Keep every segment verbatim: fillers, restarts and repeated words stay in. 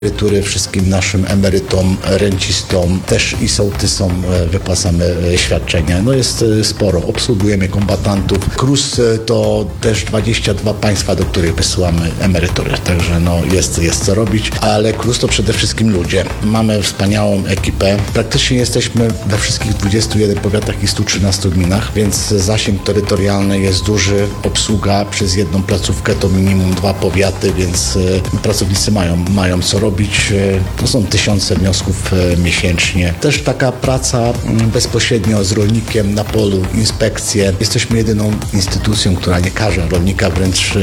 emerytury wszystkim naszym emerytom, rencistom, też i sołtysom wypłacamy świadczenia. No jest sporo. Obsługujemy kombatantów. K R U S to też dwadzieścia dwa państwa, do których wysyłamy emerytury. Także no jest, jest co robić, ale K R U S to przede wszystkim ludzie. Mamy wspaniałą ekipę. Praktycznie jesteśmy we wszystkich dwudziestu jeden powiatach i stu trzynastu gminach, więc zasięg terytorialny jest duży. Obsługa przez jedną placówkę to minimum dwa powiaty, więc pracownicy mają, mają co robić. To są tysiące wniosków miesięcznie. Też taka praca bezpośrednio z rolnikiem na polu, inspekcje. Jesteśmy jedyną instytucją, która nie karze rolnika, wręcz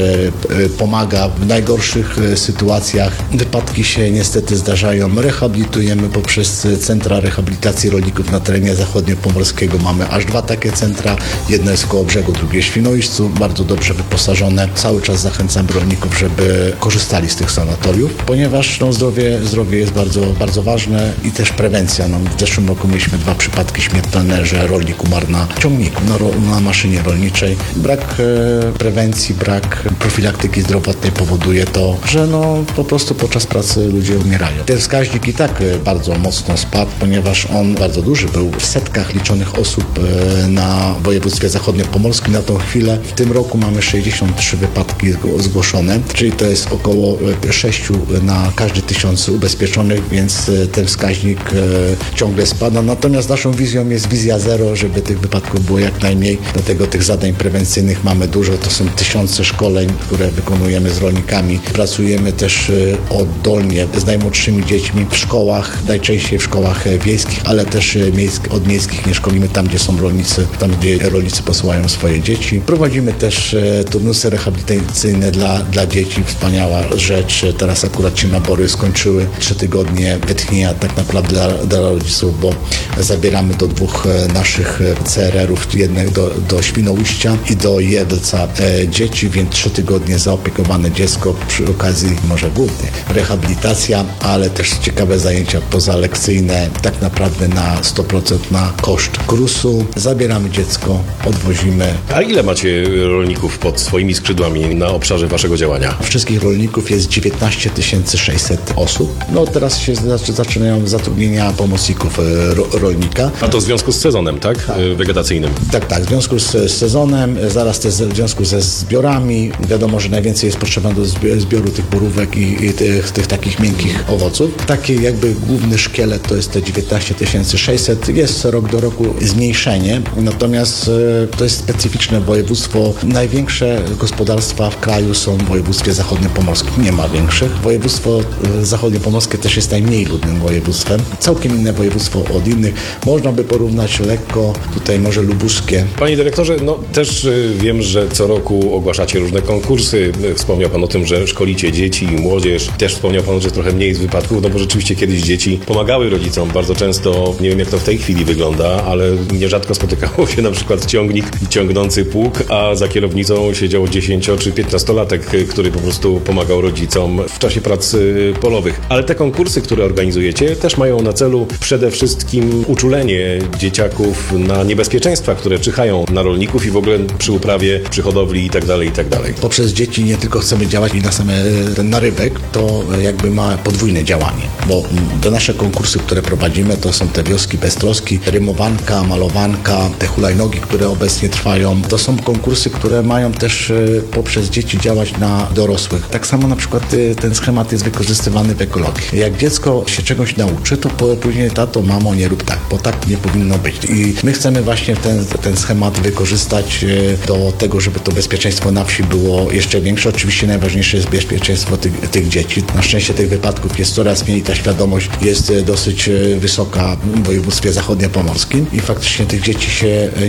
pomaga w najgorszych sytuacjach. Wypadki się niestety zdarzają. Rehabilitujemy poprzez centra rehabilitacji rolników na terenie zachodniopomorskiego. Mamy aż dwa takie centra. Jedno jest w Kołobrzegu, drugie w Świnoujściu. Bardzo dobrze wyposażone. Cały czas zachęcam rolników, żeby korzystali z tych sanatoriów, ponieważ no, zdrowie, zdrowie jest bardzo, bardzo ważne i też prewencja. No, w zeszłym roku mieliśmy dwa przypadki śmiertelne, że rolnik umarł na ciągniku, na, na maszynie rolniczej. Brak e, prewencji, brak profilaktyki zdrowotnej powoduje to, że no, po prostu podczas pracy ludzie umierają. Ten wskaźnik i tak bardzo mocno spadł, ponieważ on bardzo duży był. W setkach liczonych osób e, na województwie zachodniopomorskim na tą chwilę. W tym roku mamy sześćdziesiąt trzy wypadki zgłoszone, czyli to jest około sześciu na każdy tysiąc ubezpieczonych, więc ten wskaźnik e, ciągle spada. Natomiast naszą wizją jest wizja zero, żeby tych wypadków było jak najmniej. Dlatego tych zadań prewencyjnych mamy dużo. To są tysiące szkoleń, które wykonujemy z rolnikami. Pracujemy też e, oddolnie z najmłodszymi dziećmi w szkołach, najczęściej w szkołach e, wiejskich, ale też e, miejsk, od miejskich nie szkolimy tam, gdzie są rolnicy, tam, gdzie rolnicy posyłają swoje dzieci. Prowadzimy też e, turnusy rehabilitacyjne dla, dla dzieci. Wspaniała rzecz. Teraz akurat się nabory skończyły. Trzy tygodnie wytchnienia tak naprawdę dla, dla rodziców, bo zabieramy do dwóch naszych C R R-ów, jednego do, do Świnoujścia i do Jedlca e, dzieci, więc trzy tygodnie zaopiekowane dziecko, przy okazji może głównie rehabilitacja, ale też ciekawe zajęcia pozalekcyjne, tak naprawdę na sto procent na koszt K R U S-u. Zabieramy dziecko, odwozimy. A ile macie rolników pod swoimi skrzydłami na obszarze waszego działania? Wszystkich rolników jest dziewiętnaście tysięcy sześćset osób. No teraz się zaczynają zatrudnienia pomocników ro, rolnika. A to w związku z sezonem, tak? tak. Wegetacyjnym. Tak, tak. W związku z, z sezonem, zaraz też w związku ze zbiorami. Wiadomo, że najwięcej jest potrzeba do zbioru tych borówek i, i tych, tych takich miękkich owoców. Taki jakby główny szkielet to jest te dziewiętnaście tysięcy sześćset. Jest rok do roku zmniejszenie, natomiast to jest specyficzne województwo. Największe gospodarstwa w kraju są w województwie zachodniopomorskim. Nie ma większych. Województwo zachodniopomorskie też jest najmniej ludnym województwem. Całkiem inne województwo od innych. Można by porównać lekko tutaj może lubuskie. Panie dyrektorze, no też wiem, że co roku ogłaszacie różne konkursy. Wspomniał Pan o tym, że szkolicie dzieci i młodzież. Też wspomniał Pan, że trochę mniej z wypadków, no bo rzeczywiście kiedyś dzieci pomagały rodzicom. Bardzo często, nie wiem jak to w tej chwili wygląda, ale nierzadko spotykało się na przykład ciągnik ciągnący pług, a za kierownicą siedział dziesięcio czy piętnastolatek, który po prostu pomagał rodzicom w czasie prac polowych. Ale te konkursy, które organizujecie, też mają na celu przede wszystkim uczulenie dzieciaków na niebezpieczeństwa, które czyhają na rolników i w ogóle przy uprawie, przy hodowli i tak dalej, i tak dalej. Poprzez dzieci nie tylko chcemy działać i na same ten narybek, to jakby ma podwójne działanie, bo te nasze konkursy, które prowadzimy, to są te wioski bez troski, rymowanka, malowanka, te hulajnogi, które obecnie trwają. To są konkursy, które mają też poprzez dzieci działać na dorosłych. Tak samo na przykład ten schemat jest wykorzystywany w ekologii. Jak dziecko się czegoś nauczy, to później tato, mamo, nie rób tak, bo tak nie powinno być. I my chcemy właśnie ten, ten schemat wykorzystać do tego, żeby to bezpieczeństwo na wsi było jeszcze większe. Oczywiście najważniejsze jest bezpieczeństwo tych, tych dzieci. Na szczęście tych wypadków jest coraz mniej, ta świadomość jest dosyć wysoka w województwie zachodniopomorskim i faktycznie tych dzieci się